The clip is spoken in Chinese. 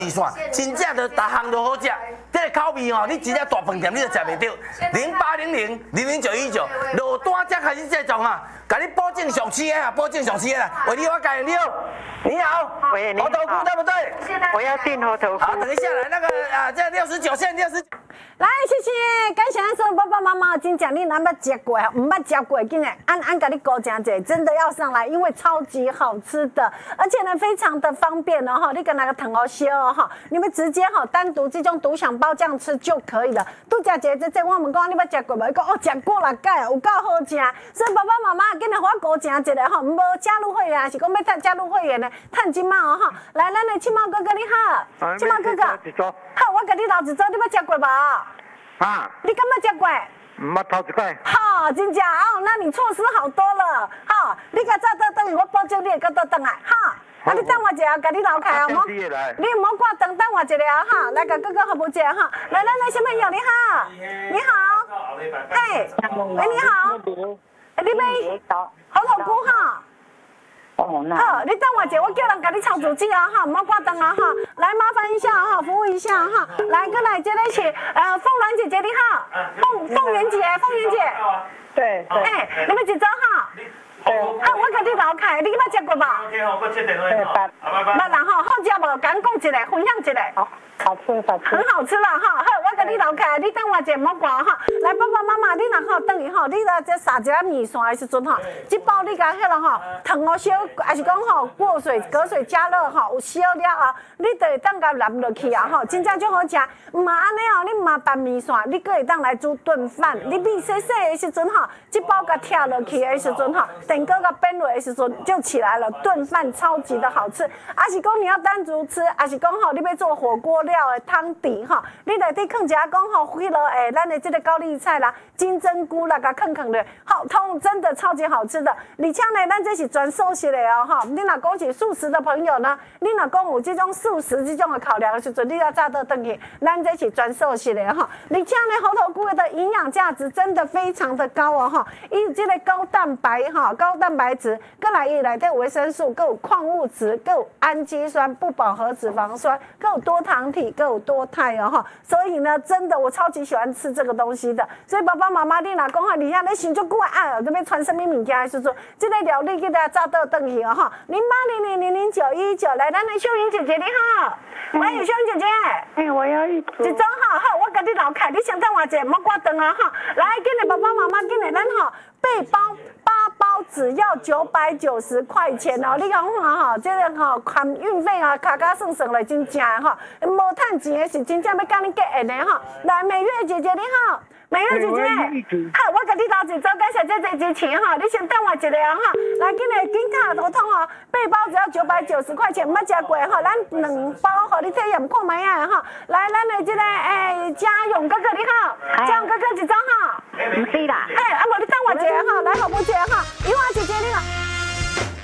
米线真正就逐项都好食，这个口味吼，你真正大饭店你都食袂到。0800000919，落单才开始制作哈，甲你保证上市的，保证上市的啦。为你我介绍你好，你好， 喂，你好， 猴头菇对不对？ 我要订猴头菇。 好，等一下来那个这69现69。 来，谢谢，感谢咱所有爸爸妈妈，真正你若捌食过，唔捌食过，今日按甲你高讲者，真的要上来，因为超级好吃的，而且呢非常的方便哦哈，你跟那个糖好烧哦哈，你们直接哈单独这种独享包这样吃就可以了。拄食一个这我问讲你捌食过无？伊讲哦食过啦，盖有够好食，所以爸爸妈妈今日我高讲一个吼，无加入会员是讲要加入会员的，趁金嘛哦哈。来，咱的青茂哥哥你好，青茂哥哥，好，我甲你留一组，你捌食过无？ 啊， 你敢捌食过？ 唔捌头一摆。 好，真假哦，那你错失好多了。好，你甲早倒转去，我保证你会搁倒转来。哈，啊，你等我一下，甲你留开啊，莫，你莫挂灯，等我一下哈。来，甲哥哥服务一下哈。来，咱的小朋友你好，你好，嘿，喂，你好，你要猴头菇哈。好，你等我一下，我叫人甲你抄主机啊哈，莫挂灯啊哈。来，麻烦一下哈，服务一下哈。来，过来，这里是凤鸾姐姐你好，凤媛姐， 对， 哎，你们几张哈？好，我甲你留开，你捌食过无？ 对， 捌啦吼，好食无？甲讲一下，分享一下。 好吃， 很好吃啦哈！好，我甲你留开，你等我一下，莫挂哈。来，爸爸妈妈，你若吼等于吼，你若这撒一个米线的时阵吼，这包你甲迄个吼糖哦烧，还是讲吼隔水加热吼，有烧了啊，你就会当甲淋落去啊吼，真正就好食。唔嘛安尼哦，你唔嘛拌米线，你阁会当来煮顿饭。你米细细的时阵吼，这包甲跳落去的时阵吼，电锅甲变落的时阵就起来了，顿饭超级的好吃。还是讲你要单独吃，还是讲吼你要做火锅料的汤底吼，你内底放一下讲吼，迄落咱的这个高丽菜啦、金针菇啦，甲放的，好通真的超级好吃的。而且呢，咱这是全素食的哦吼。你若讲是素食的朋友呢，你若讲有这种素食这种的考量的时阵，你要早倒转去，咱这是全素食的哈。而且呢，猴头菇的营养价值真的非常的高哦哈，伊有这个高蛋白哈、高蛋白质，过来伊内底有维生素，更有矿物质，更有氨基酸、不饱和脂肪酸，更有多糖体，更有多肽哦哈。所以呢，真的我超级喜欢吃这个东西的。所以爸爸妈妈，你若讲吼，你遐咧想足久啊，这边传什么物件的时阵，这个料理给大家早倒转去哦哈。0800000919，来，咱的秀云姐姐你好，欢迎秀云姐姐。 我要一组。 一张哈，好，我甲你留开，你先等我一下，莫挂灯啊哈。来，今日爸爸妈妈，今日咱吼8包只要990块钱哦。你讲哈，这个吼含运费啊，卡算来真正的哈，无趁钱的是真正要甲你结缘的哈。来，美月姐姐你好。美月姐姐，好，我甲你留一组，感谢这之前哈，你先等我一下哈。来，今日金卡头痛哦，8包只要990块钱，捌食过哈，咱2包互你体验看卖啊哈。来，咱的这个嘉勇哥哥你好，嘉勇哥哥一组哈。 唔是啦。 无你等我一下哈，来服务一下哈。